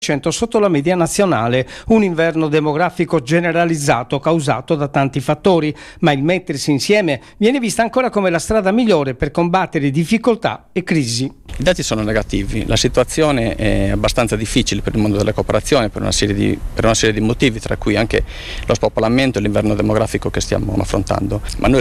sotto la media nazionale, un inverno demografico generalizzato causato da tanti fattori, ma il mettersi insieme viene vista ancora come la strada migliore per combattere difficoltà e crisi. I dati sono negativi, la situazione è abbastanza difficile per il mondo della cooperazione per una serie di motivi, tra cui anche lo spopolamento e l'inverno demografico che stiamo affrontando, ma noi